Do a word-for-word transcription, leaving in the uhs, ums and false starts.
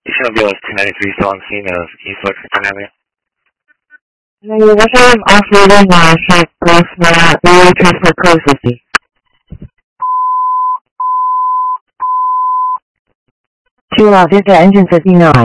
Additional bill is two ninety-three, still on scene of East Lexington Avenue. No, what kind of offloading uh, shop both uh, the transport code fifty? To uh, Vista Engine fifty-nine.